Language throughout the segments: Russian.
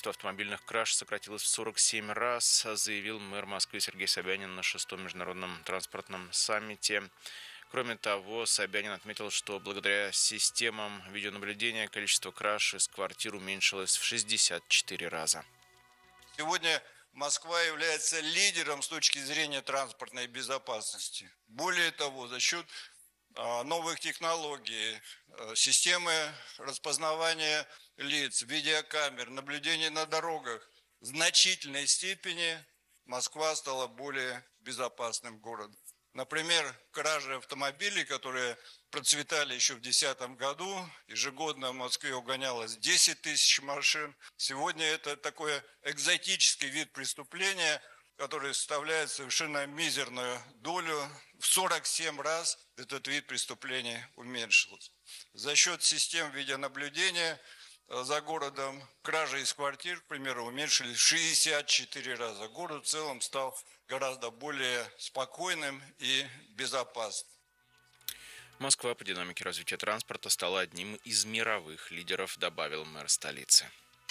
количество автомобильных краж сократилось в 47 раз, заявил мэр Москвы Сергей Собянин на 6-м международном транспортном саммите. Кроме того, Собянин отметил, что благодаря системам видеонаблюдения количество краж из квартир уменьшилось в 64 раза. Сегодня Москва является лидером с точки зрения транспортной безопасности. Более того, за счет новых технологий, системы распознавания лиц, видеокамер, наблюдения на дорогах, в значительной степени Москва стала более безопасным городом. Например, кражи автомобилей, которые процветали еще в 2010 году, ежегодно в Москве угонялось 10 тысяч машин. Сегодня это такой экзотический вид преступления, который составляет совершенно мизерную долю. В 47 раз этот вид преступления уменьшился. За счет систем видеонаблюдения за городом кражи из квартир, к примеру, уменьшились в 64 раза. Город в целом стал гораздо более спокойным и безопасным. Москва по динамике развития транспорта стала одним из мировых лидеров, добавил мэр столицы.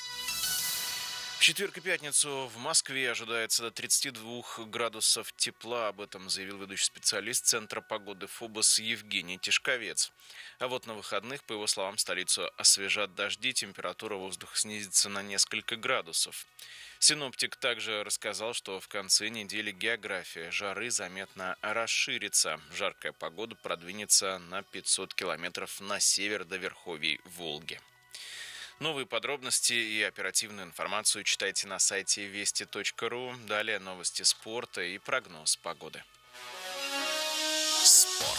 В четверг и пятницу в Москве ожидается до 32 градусов тепла. Об этом заявил ведущий специалист Центра погоды ФОБОС Евгений Тишковец. А вот на выходных, по его словам, столицу освежат дожди, температура воздуха снизится на несколько градусов. Синоптик также рассказал, что в конце недели география жары заметно расширится. Жаркая погода продвинется на 500 километров на север до верховий Волги. Новые подробности и оперативную информацию читайте на сайте вести.ру. Далее новости спорта и прогноз погоды. Спорт.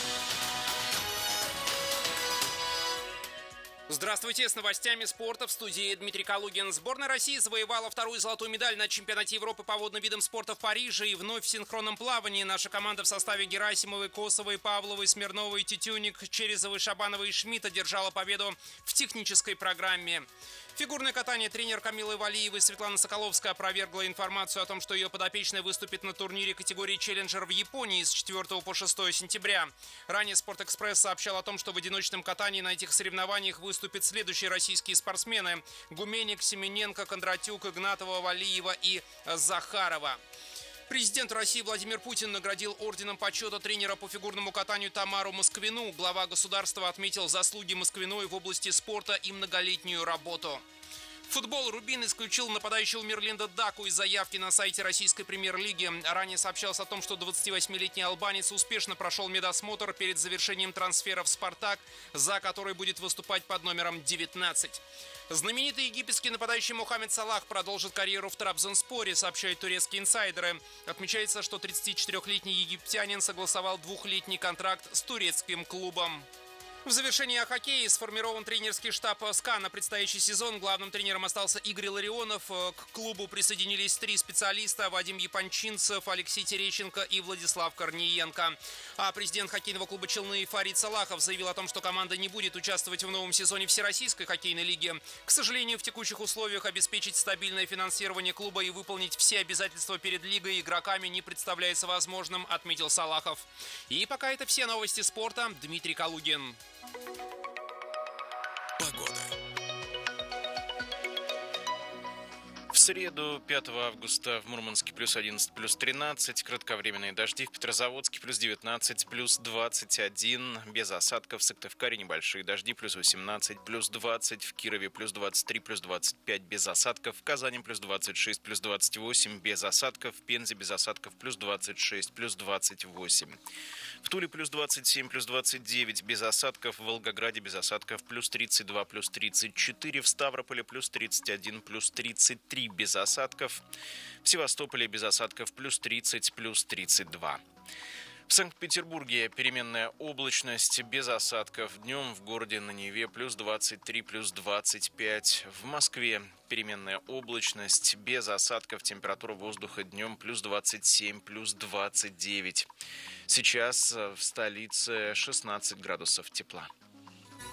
Здравствуйте, с новостями спорта в студии Дмитрий Калугин. Сборная России завоевала вторую золотую медаль на чемпионате Европы по водным видам спорта в Париже. И вновь в синхронном плавании наша команда в составе Герасимовой, Косовой, Павловой, Смирновой, Тютюник, Черезовой, Шабановой и Шмидта держала победу в технической программе. Фигурное катание тренер Камилы Валиевой Светлана Соколовская опровергла информацию о том, что ее подопечная выступит на турнире категории «Челленджер» в Японии с 4 по 6 сентября. Ранее «Спортэкспресс» сообщал о том, что в одиночном катании на этих соревнованиях выступят следующие российские спортсмены: Гуменник, Семененко, Кондратюк, Игнатова, Валиева и Захарова. Президент России Владимир Путин наградил орденом почета тренера по фигурному катанию Тамару Москвину. Глава государства отметил заслуги Москвиной в области спорта и многолетнюю работу. Футбол. Рубин исключил нападающего Мирлинда Даку из заявки на сайте российской премьер-лиги. Ранее сообщалось о том, что 28-летний албанец успешно прошел медосмотр перед завершением трансфера в «Спартак», за который будет выступать под номером 19. Знаменитый египетский нападающий Мохаммед Салах продолжит карьеру в Трабзонспоре, сообщают турецкие инсайдеры. Отмечается, что 34-летний египтянин согласовал двухлетний контракт с турецким клубом. В завершении о хоккее сформирован тренерский штаб СКА на предстоящий сезон. Главным тренером остался Игорь Ларионов. К клубу присоединились 3 специалиста: Вадим Япончинцев, Алексей Терещенко и Владислав Корниенко. А президент хоккейного клуба «Челны» Фарид Салахов заявил о том, что команда не будет участвовать в новом сезоне Всероссийской хоккейной лиги. К сожалению, в текущих условиях обеспечить стабильное финансирование клуба и выполнить все обязательства перед лигой и игроками не представляется возможным, отметил Салахов. И пока это все новости спорта. Дмитрий Калугин. Погода. В среду, 5 августа, в Мурманске плюс 11, плюс 13, кратковременные дожди, в Петрозаводске плюс 19, плюс 21, без осадков, в Сыктывкаре небольшие дожди, плюс 18, плюс 20, в Кирове плюс 23, плюс 25, без осадков, в Казани плюс 26, плюс 28, без осадков, в Пензе без осадков, плюс 26, плюс 28. В Туле плюс 27, плюс 29, без осадков, в Волгограде без осадков, плюс 32, плюс 34, в Ставрополе плюс 31, плюс 33, без осадков, в Севастополе без осадков, плюс 30, плюс 32. В Санкт-Петербурге переменная облачность, без осадков. Днем в городе на Неве плюс 23, плюс 25. В Москве переменная облачность, без осадков. Температура воздуха днем плюс 27, плюс 29. Сейчас в столице 16 градусов тепла.